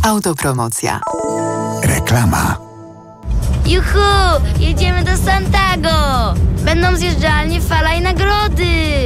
Autopromocja. Reklama. Juhu! Jedziemy do Santago! Będą zjeżdżalnie, fala i nagrody!